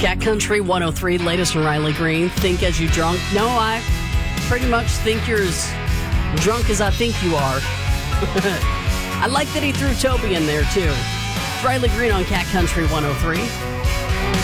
Cat Country 103, latest from Riley Green. Think as you drunk. No, I pretty much think you're as drunk as I think you are. I like that he threw Toby in there, too. Riley Green on Cat Country 103.